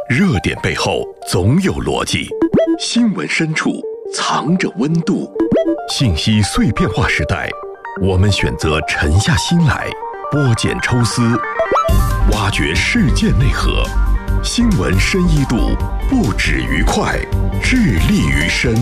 热点背后总有逻辑，新闻深处藏着温度。信息碎片化时代，我们选择沉下心来，剥茧抽丝，挖掘事件内核。新闻深一度，不止于快，致力于深。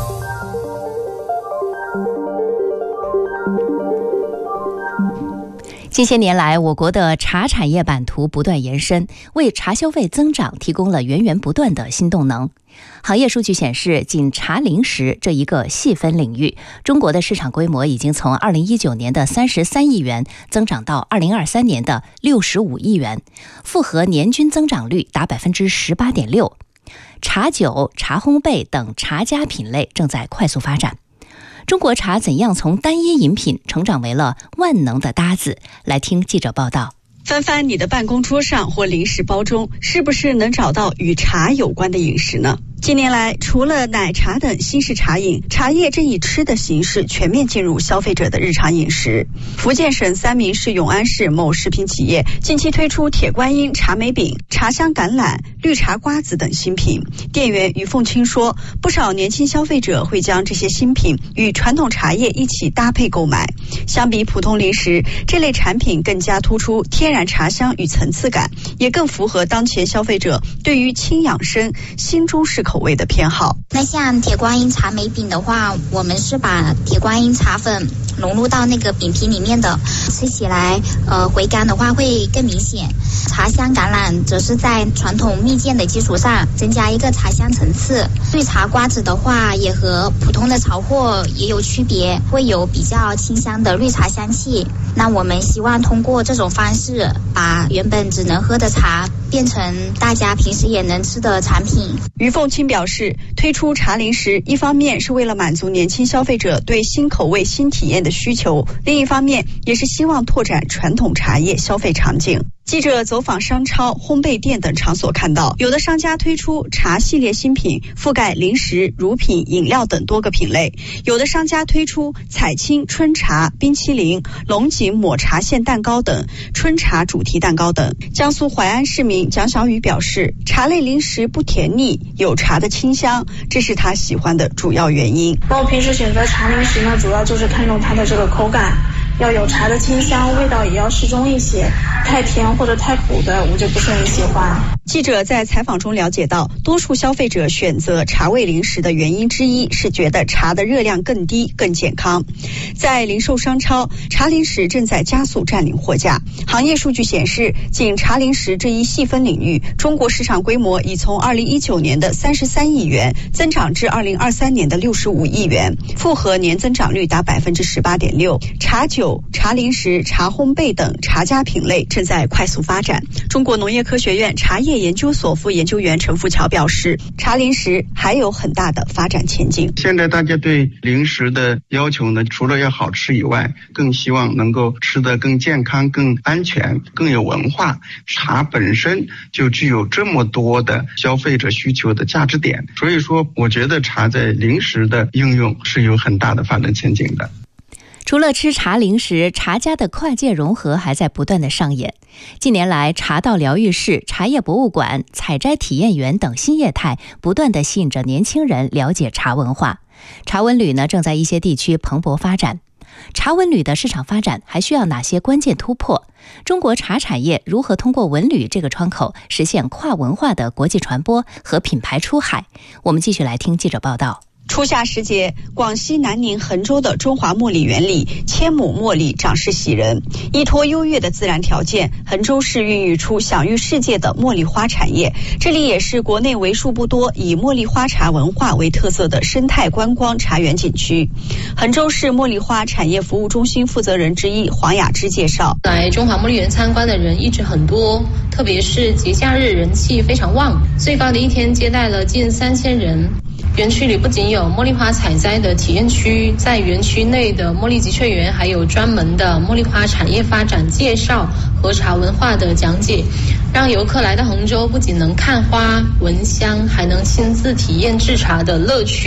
近些年来，我国的茶产业版图不断延伸，为茶消费增长提供了源源不断的新动能。行业数据显示，仅茶零食这一个细分领域，中国的市场规模已经从2019年的33亿元增长到2023年的65亿元，复合年均增长率达 18.6%。茶酒、茶烘焙等茶家品类正在快速发展。中国茶怎样从单一饮品成长为了万能的搭子？来听记者报道。 翻翻你的办公桌上或零食包中，是不是能找到与茶有关的饮食呢？近年来，除了奶茶等新式茶饮，茶叶正以吃的形式全面进入消费者的日常饮食。福建省三明市永安市某食品企业近期推出铁观音茶梅饼、茶香橄榄、绿茶瓜子等新品。店员于凤清说，不少年轻消费者会将这些新品与传统茶叶一起搭配购买。相比普通零食，这类产品更加突出天然茶香与层次感，也更符合当前消费者对于轻养生、新中式口味的偏好。 那像铁观音茶梅饼的话，我们是把铁观音茶粉融入到那个饼皮里面的，吃起来回甘的话会更明显。茶香橄榄则是在传统蜜饯的基础上增加一个茶香层次。绿茶瓜子的话也和普通的潮货也有区别，会有比较清香的绿茶香气。那我们希望通过这种方式，把原本只能喝的茶变成大家平时也能吃的产品。 于凤清表示，推出茶零食，一方面是为了满足年轻消费者对新口味、新体验的需求，另一方面也是希望拓展传统茶叶消费场景。记者走访商超、烘焙店等场所看到，有的商家推出茶系列新品，覆盖零食、乳品、饮料等多个品类；有的商家推出彩青春茶、冰淇淋、龙井抹茶馅蛋糕等春茶主题蛋糕等。江苏淮安市民蒋小雨表示，茶类零食不甜腻，有茶的清香，这是他喜欢的主要原因。 那我平时选择茶零食呢，主要就是看重它的这个口感，要有茶的清香，味道也要适中一些，太甜或者太苦的我就不是很喜欢。 记者在采访中了解到，多数消费者选择茶味零食的原因之一是觉得茶的热量更低、更健康。在零售商超，茶零食正在加速占领货架。行业数据显示，仅茶零食这一细分领域，中国市场规模已从2019年的33亿元增长至2023年的65亿元，复合年增长率达 18.6%。茶酒、茶零食、茶烘焙等茶家品类正在快速发展。中国农业科学院茶叶研究所副研究员陈富桥表示，茶零食还有很大的发展前景。 现在大家对零食的要求呢，除了要好吃以外，更希望能够吃得更健康、更安全、更有文化。茶本身就具有这么多的消费者需求的价值点，所以说我觉得茶在零食的应用是有很大的发展前景的。 除了吃茶零食，茶家的跨界融合还在不断的上演。近年来，茶道疗愈室、茶叶博物馆、采摘体验园等新业态不断的吸引着年轻人了解茶文化。茶文旅呢，正在一些地区蓬勃发展。茶文旅的市场发展还需要哪些关键突破？中国茶产业如何通过文旅这个窗口实现跨文化的国际传播和品牌出海？我们继续来听记者报道。 初夏时节，广西南宁衡州的中华茉莉园里，千亩茉莉长势喜人。依托优越的自然条件，衡州市孕育出享誉世界的茉莉花产业。这里也是国内为数不多以茉莉花茶文化为特色的生态观光茶园景区。衡州市茉莉花产业服务中心负责人之一黄雅芝介绍， 来中华茉莉园参观的人一直很多，特别是节假日人气非常旺，最高的一天接待了近3000人。园区里不仅有茉莉花采摘的体验区，在园区内的茉莉集萃园还有专门的茉莉花产业发展介绍和茶文化的讲解，让游客来到衡州不仅能看花闻香，还能亲自体验制茶的乐趣。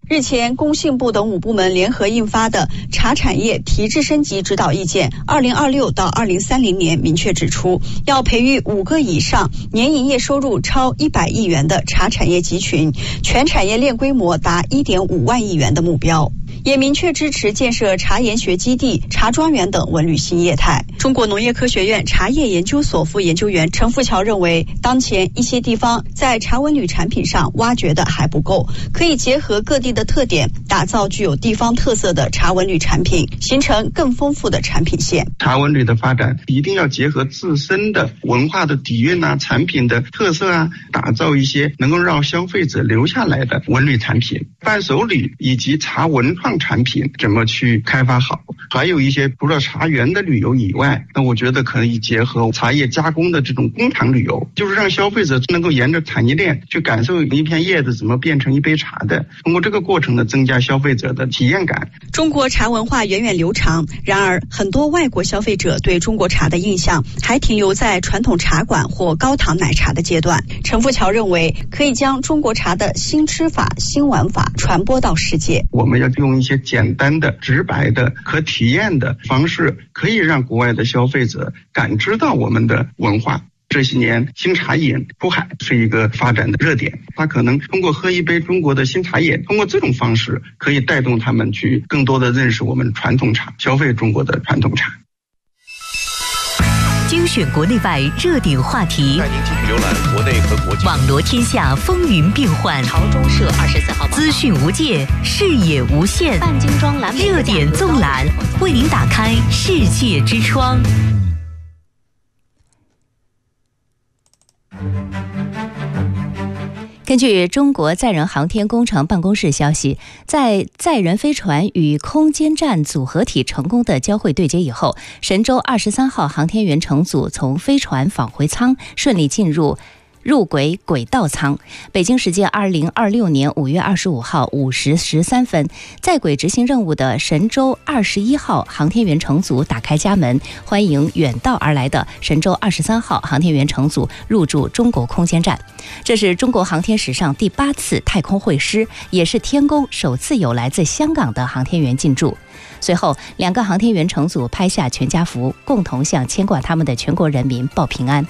日前，工信部等5部门联合印发的《茶产业提质升级指导意见》2026到2030年明确指出，要培育5个以上年营业收入超100亿元的茶产业集群，全产业链规模达1.5万亿元的目标。也明确支持建设茶研学基地、茶庄园等文旅新业态。中国农业科学院茶叶研究所副研究员陈富桥认为，当前一些地方在茶文旅产品上挖掘的还不够，可以结合各地的特点，打造具有地方特色的茶文旅产品，形成更丰富的产品线。 茶文旅的发展一定要结合自身的文化的底蕴啊、产品的特色啊，打造一些能够让消费者留下来的文旅产品。伴手礼以及茶文创产品怎么去开发好，还有一些除了茶园的旅游以外，那我觉得可以结合茶叶加工的这种工厂旅游，就是让消费者能够沿着产业链去感受一片叶子怎么变成一杯茶的，通过这个过程呢，增加消费者的体验感。 中国茶文化源远流长，然而很多外国消费者对中国茶的印象还停留在传统茶馆或高糖奶茶的阶段。陈富桥认为，可以将中国茶的新吃法、新玩法传播到世界。 我们要用一些简单的、直白的、可体验的方式，可以让国外的消费者感知到我们的文化。这些年新茶饮出海是一个发展的热点，他可能通过喝一杯中国的新茶叶，通过这种方式可以带动他们去更多的认识我们传统茶，消费中国的传统茶。 精选国内外热点话题， 带您继续浏览国内和国际网罗天下风云变幻。 朝中社24号资讯无界，视野无限。 半精装蓝热点纵览，为您打开世界之窗。 根据中国载人航天工程办公室消息，在载人飞船与空间站组合体成功的交会对接以后，神舟23号航天员乘组从飞船返回舱顺利进入轨轨道舱。北京时间2026年5月25号5时13分，在轨执行任务的神舟21号航天员乘组打开家门，欢迎远道而来的神舟23号航天员乘组入驻中国空间站。这是中国航天史上第8次太空会师，也是天宫首次有来自香港的航天员进驻。随后，2个航天员乘组拍下全家福，共同向牵挂他们的全国人民报平安。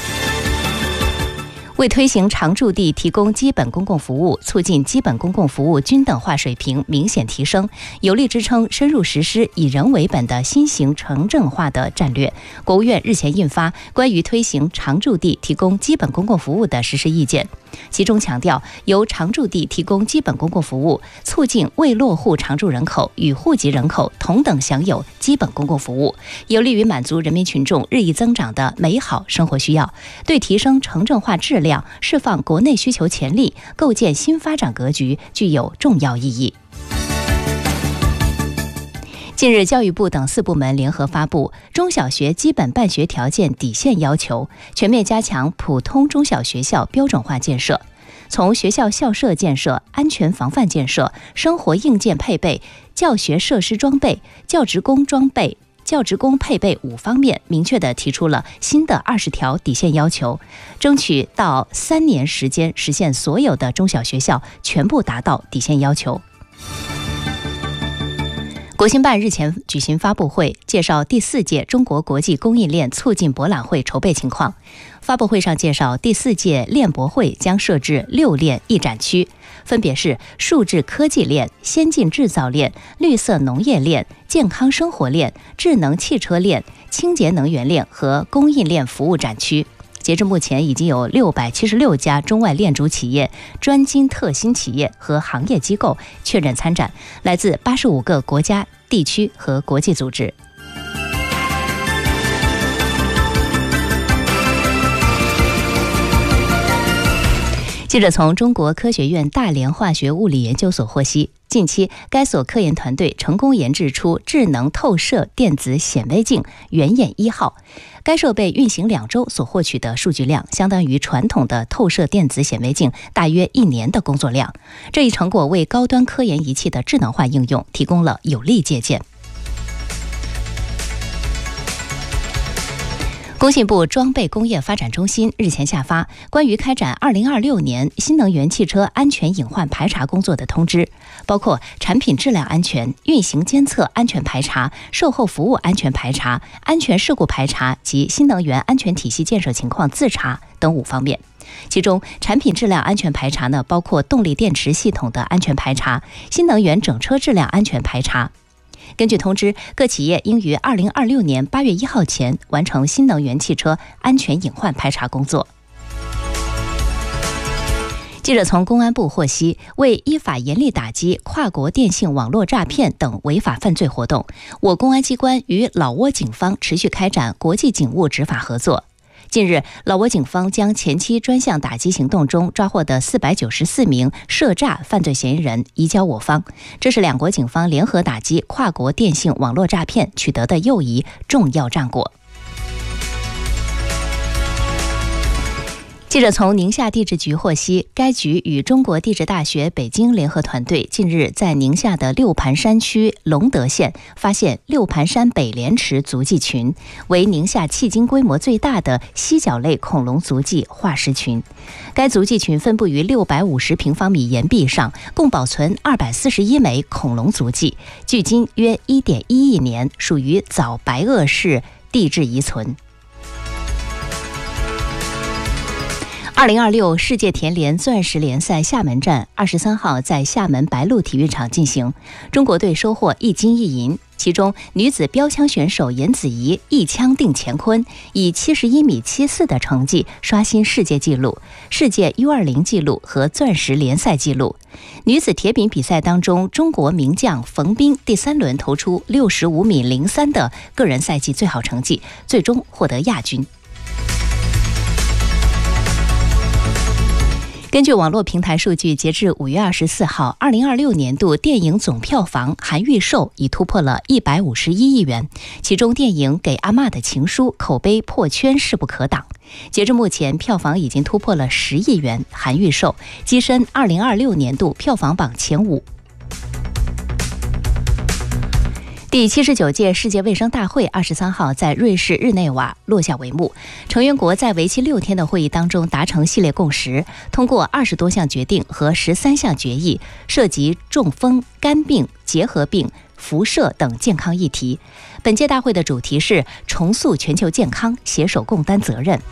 为推行常驻地提供基本公共服务，促进基本公共服务均等化水平明显提升，有力支撑深入实施以人为本的新型城镇化的战略，国务院日前印发关于推行常驻地提供基本公共服务的实施意见，其中强调，由常驻地提供基本公共服务，促进未落户常住人口与户籍人口同等享有基本公共服务，有利于满足人民群众日益增长的美好生活需要，对提升城镇化质量、释放国内需求潜力、构建新发展格局具有重要意义。近日，教育部等4部门联合发布《中小学基本办学条件底线要求》，全面加强普通中小学校标准化建设。从学校校舍建设、安全防范建设、生活硬件配备、教学设施装备、教职工配备5方面，明确地提出了新的20条底线要求，争取到3年时间实现所有的中小学校全部达到底线要求。国新办日前举行发布会，介绍第4届中国国际供应链促进博览会筹备情况。发布会上介绍，第4届链博会将设置6链1展区，分别是数字科技链、先进制造链、绿色农业链、健康生活链、智能汽车链、清洁能源链和供应链服务展区。截至目前，已经有676家中外链主企业、专精特新企业和行业机构确认参展，来自85个国家、地区和国际组织。记者从中国科学院大连化学物理研究所获悉，近期该所科研团队成功研制出智能透射电子显微镜圆眼1号。该设备运行2周所获取的数据量，相当于传统的透射电子显微镜大约1年的工作量。这一成果为高端科研仪器的智能化应用提供了有力借鉴。 工信部装备工业发展中心日前下发关于开展2026年新能源汽车安全隐患排查工作的通知，包括产品质量安全、运行监测安全排查、售后服务安全排查、安全事故排查及新能源安全体系建设情况自查等5方面。其中，产品质量安全排查包括动力电池系统的安全排查、新能源整车质量安全排查。根据通知，各企业应于2026年8月1号前完成新能源汽车安全隐患排查工作。记者从公安部获悉，为依法严厉打击跨国电信网络诈骗等违法犯罪活动，我公安机关与老挝警方持续开展国际警务执法合作。近日，老挝警方将前期专项打击行动中抓获的494名涉诈犯罪嫌疑人移交我方，这是两国警方联合打击跨国电信网络诈骗取得的又一重要战果。记者从宁夏地质局获悉，该局与中国地质大学北京联合团队近日在宁夏的六盘山区隆德县发现六盘山北莲池足迹群，为宁夏迄今规模最大的犀角类恐龙足迹化石群。该足迹群分布于650平方米岩壁上，共保存241枚恐龙足迹，距今约1.1亿年，属于早白垩世地质遗存。2026世界田联钻石联赛厦门站23号在厦门白鹿体育场进行，中国队收获1金1银，其中女子标枪选手严子怡一枪定乾坤，以71.74米的成绩刷新世界纪录、世界U20纪录和钻石联赛纪录。女子铁饼比赛当中，中国名将冯彬第3轮投出65.03米的个人赛季最好成绩，最终获得亚军。根据网络平台数据，截至5月24号，2026年度电影总票房含预售已突破了151亿元，其中电影《给阿嬷的情书》口碑破圈势不可挡。截至目前，票房已经突破了10亿元含预售，跻身2026年度票房榜前5。第79届世界卫生大会23号在瑞士日内瓦落下帷幕，成员国在为期6天的会议当中达成系列共识，通过20多项决定和13项决议，涉及中风、肝病、结核病、辐射等健康议题。本届大会的主题是重塑全球健康，携手共担责任。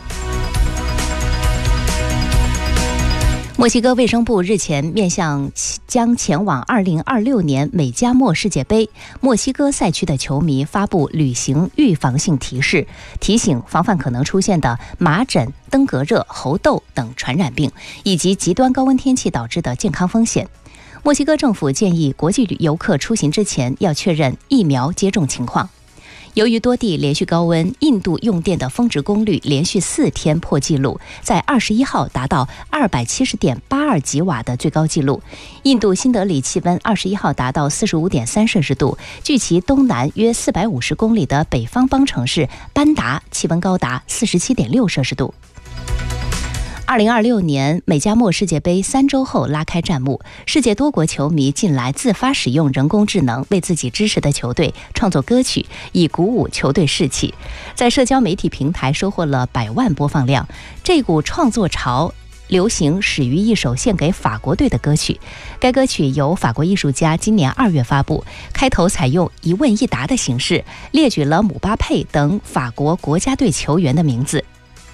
墨西哥卫生部日前面向将前往2026年美加墨世界杯墨西哥赛区的球迷发布旅行预防性提示，提醒防范可能出现的麻疹、登革热、猴痘等传染病，以及极端高温天气导致的健康风险。墨西哥政府建议国际游客出行之前要确认疫苗接种情况。由于多地连续高温，印度用电的峰值功率连续4天破纪录，在21号达到270.82吉瓦的最高纪录。印度新德里气温21号达到45.3摄氏度，距其东南约450公里的北方邦城市班达气温高达47.6摄氏度。2026年美加墨世界杯3周后拉开战幕，世界多国球迷近来自发使用人工智能为自己支持的球队创作歌曲，以鼓舞球队士气，在社交媒体平台收获了100万播放量。这股创作潮流行始于一首献给法国队的歌曲，该歌曲由法国艺术家今年2月发布，开头采用一问一答的形式，列举了姆巴佩等法国国家队球员的名字。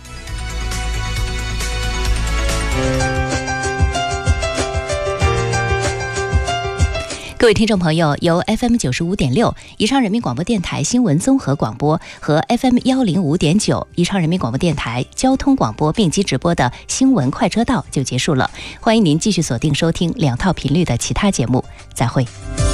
各位听众朋友，由 FM 95.6宜昌人民广播电台新闻综合广播和 FM 105.9宜昌人民广播电台交通广播并机直播的新闻快车道就结束了，欢迎您继续锁定收听2套频率的其他节目，再会。